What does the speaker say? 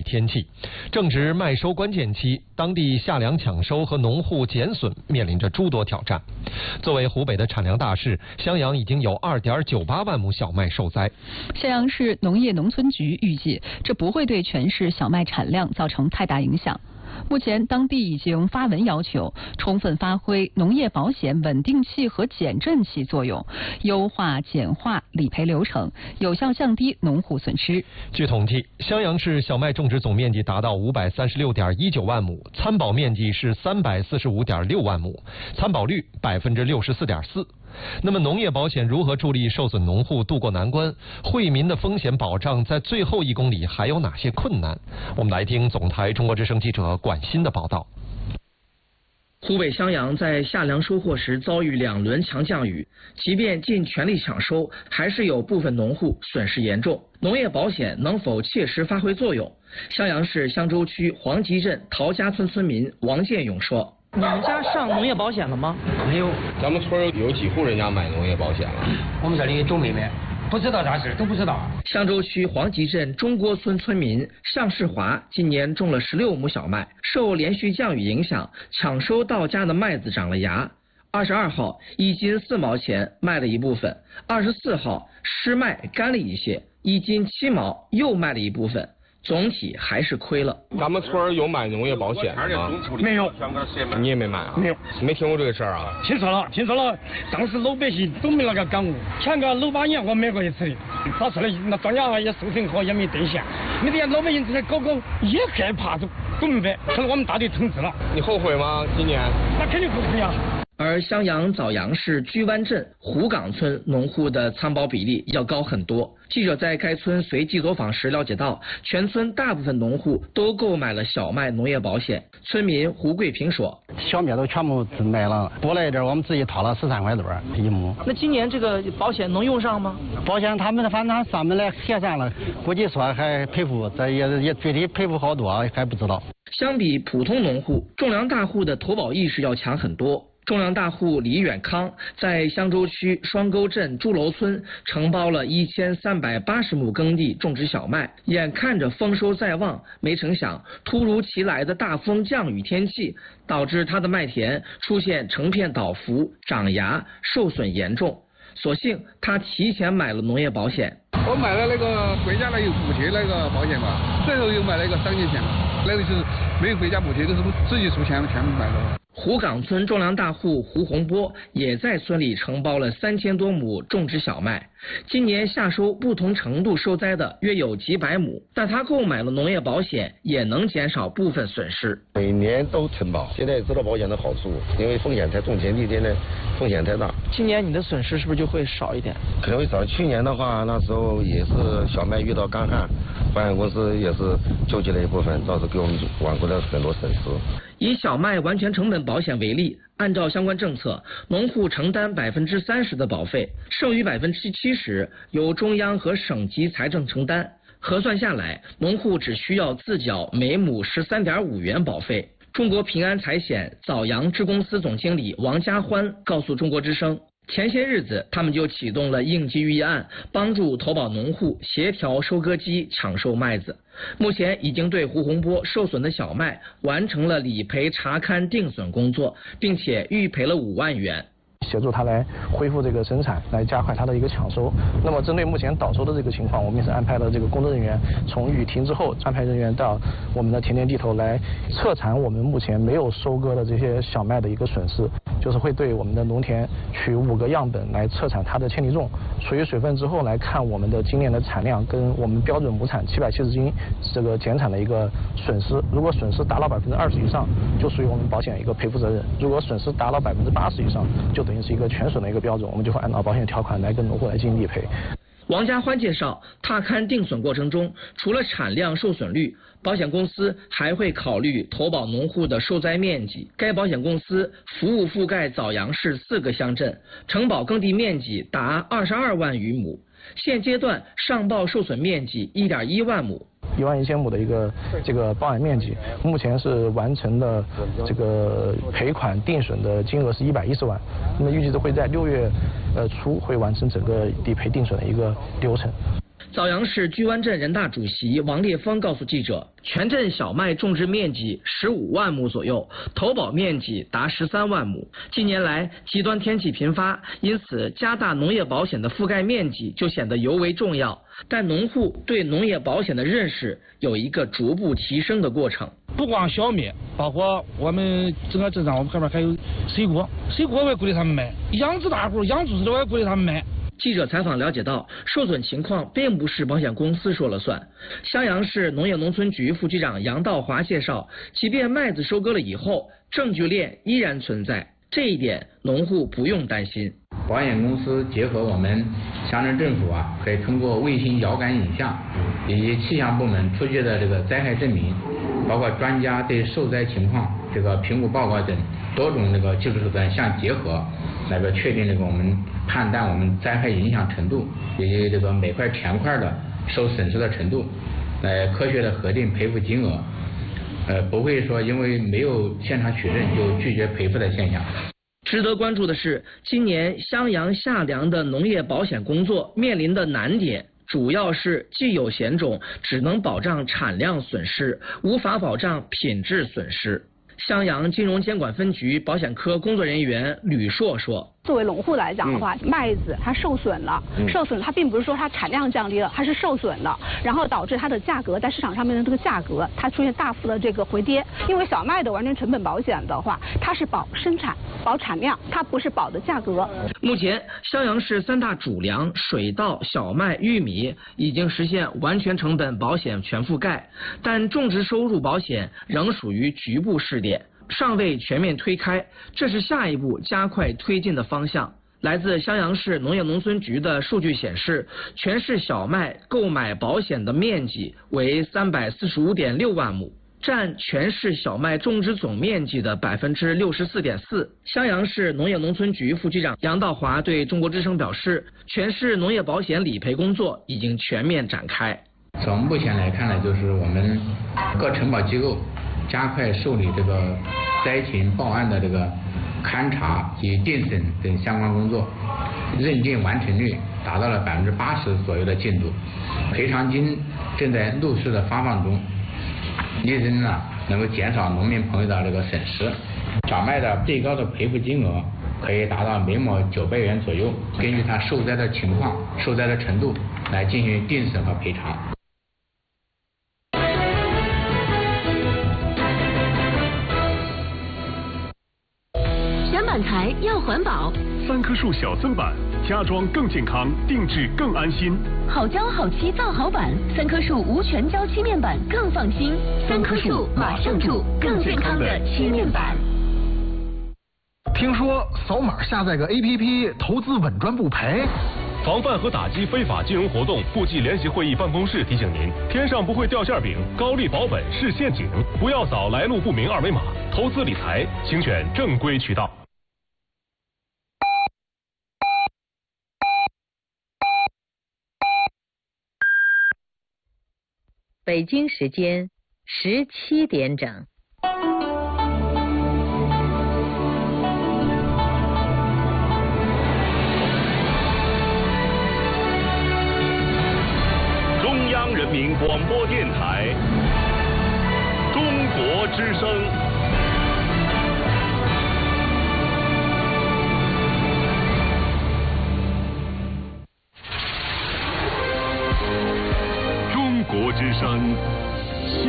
天气。正值麦收关键期，当地夏粮抢收和农户减损面临着诸多挑战。作为湖北的产粮大市，襄阳已经有2.98万亩小麦受灾。 襄阳市农业农村局预计，这不会对全市小麦产量造成太大影响。目前，当地已经发文要求充分发挥农业保险稳定器和减震器作用，优化简化理赔流程，有效降低农户损失。 据统计，襄阳市小麦种植总面积达到536.19万亩，参保面积是345.6万亩，参保率64.4%。那么，农业保险如何助力受损农户渡过难关？惠民的风险保障在最后1公里还有哪些困难？我们来听总台中国之声记者管欣的报道。 湖北襄阳在夏粮收获时遭遇2轮强降雨，即便尽全力抢收，还是有部分农户损失严重。农业保险能否切实发挥作用？襄阳市襄州区黄集镇陶家村村民王建勇说：“ 你们家上农业保险了吗？ 没有， 咱们村有几户人家买农业保险了？ 我们这里周妹妹不知道啥事，都不知道。” 襄州区黄集镇中郭村村民向世华今年种了16亩小麦，受连续降雨影响，抢收到家的麦子长了芽。22号1斤4毛钱卖了一部分，24号湿麦干了一些，1斤7毛又卖了一部分。总体还是亏了。 咱们村有买农业保险的吗？ 没有。 你也没买啊？ 没有。 没听过这个事儿啊？ 听说了。当时老百姓都没那个感悟。前个6、8年我买过一次的，跑出来那庄稼也收成好，也没兑现。没得老百姓在搞也害怕都明白，可能我们大队统治了。 你后悔吗？今年？ 那肯定后悔啊。 而襄阳枣阳市居湾镇湖岗村农户的参保比例要高很多。记者在该村随机走访时了解到，全村大部分农户都购买了小麦农业保险。村民胡桂平说：“ 小麦都全部买了，多来一点我们自己掏了13块多一亩。 那今年这个保险能用上吗？ 保险他们反正上门来协商了，估计说还赔付，这也具体赔付好多还不知道。” 相比普通农户，种粮大户的投保意识要强很多。种粮大户李远康在襄州区双沟镇朱楼村承包了1380亩耕地种植小麦，眼看着丰收在望，没成想突如其来的大风降雨天气导致他的麦田出现成片倒伏、长芽、受损严重。所幸他提前买了农业保险。 我买了那个国家那有补贴那个保险嘛，最后又买了一个商业险嘛，那个就是没有国家补贴，都是自己出钱全部买的。 湖岗村种粮大户胡洪波也在村里承包了3000多亩种植小麦，今年夏收不同程度受灾的约有几百亩，但他购买了农业保险，也能减少部分损失。 每年都承保，现在也知道保险的好处，因为风险太重，前几天的风险太大。 今年你的损失是不是就会少一点？ 可能会少。去年的话，那时候也是小麦遇到干旱，保险公司也是救济了一部分，倒是给我们挽回了很多损失。 以小麦完全成本保险为例，按照相关政策，农户承担30%的保费，剩余70%由中央和省级财政承担。核算下来，农户只需要自缴每亩13.5元保费。中国平安财险枣阳支公司总经理王家欢告诉中国之声，前些日子他们就启动了应急预案，帮助投保农户协调收割机抢收麦子。目前已经对胡洪波受损的小麦完成了理赔查勘定损工作，并且预赔了5万元。 协助他来恢复这个生产，来加快他的一个抢收。那么针对目前倒收的这个情况，我们也是安排了这个工作人员，从雨停之后安排人员到我们的田地头来测产我们目前没有收割的这些小麦的一个损失，就是会对我们的农田取5个样本来测产它的铅体重，除以水分之后来看我们的今年的产量跟我们标准亩产770斤这个减产的一个损失。如果损失达到20%以上，就属于我们保险一个赔付责任；如果损失达到80%以上，就等于是一个全损的一个标准，我们就会按照保险条款来跟农户来进行理赔。 王家欢介绍，踏勘定损过程中，除了产量、受损率，保险公司还会考虑投保农户的受灾面积。该保险公司服务覆盖枣阳市4个乡镇，承保耕地面积达22万余亩，现阶段上报受损面积1.1万亩。 11000亩的一个这个保养面积，目前是完成了这个赔款定损的金额是110万，那么预计会在6月初会完成整个理赔定损的一个流程。 枣阳市居湾镇人大主席王烈峰告诉记者，全镇小麦种植面积15万亩左右，投保面积达13万亩。近年来极端天气频发，因此加大农业保险的覆盖面积就显得尤为重要。但农户对农业保险的认识有一个逐步提升的过程。 不光小麦，包括我们整个镇上，我们这边还有水果我也鼓励他们买，养殖大户、养猪的我也鼓励他们买。 记者采访了解到，受损情况并不是保险公司说了算。襄阳市农业农村局副局长杨道华介绍，即便麦子收割了以后，证据链依然存在，这一点农户不用担心。 保险公司结合我们乡镇政府可以通过卫星遥感影像以及气象部门出具的这个灾害证明，包括专家对受灾情况这个评估报告等多种这个技术手段相结合，来个确定这个我们判断我们灾害影响程度以及这个每块田块的受损失的程度，来科学的核定赔付金额，不会说因为没有现场取证就拒绝赔付的现象。 值得关注的是，今年襄阳夏粮的农业保险工作面临的难点，主要是既有险种只能保障产量损失，无法保障品质损失。襄阳金融监管分局保险科工作人员吕硕说， 作为农户来讲的话，麦子它受损了，它并不是说它产量降低了，它是受损了，然后导致它的价格在市场上面的这个价格它出现大幅的这个回跌。因为小麦的完全成本保险的话，它是保生产、保产量，它不是保的价格。 目前襄阳市3大主粮水稻、小麦、玉米已经实现完全成本保险全覆盖，但种植收入保险仍属于局部试点，尚未全面推开，这是下一步加快推进的方向。来自襄阳市农业农村局的数据显示，全市小麦购买保险的面积为345.6万亩，占全市小麦种植总面积的64.4%。襄阳市农业农村局副局长杨道华对中国之声表示，全市农业保险理赔工作已经全面展开。 从目前来看呢，就是我们各承保机构加快受理这个灾情报案的这个勘查及定审等相关工作，认定完成率达到了80%左右的进度，赔偿金正在陆续的发放中，力争能够减少农民朋友的这个损失。小麦的最高的赔付金额可以达到每亩900元左右，根据它受灾的情况、受灾的程度来进行定审和赔偿。 板材要环保，3棵树小森板，加装更健康，定制更安心。好胶好漆造好板，3棵树无全胶漆面板更放心。3棵树马上住更健康的漆面板。 听说扫码下载个 APP， 投资稳赚不赔。 防范和打击非法金融活动，部际联席会议办公室提醒您：天上不会掉馅饼，高利保本是陷阱，不要扫来路不明2维码。投资理财，请选正规渠道。 北京时间17点整。 中央人民广播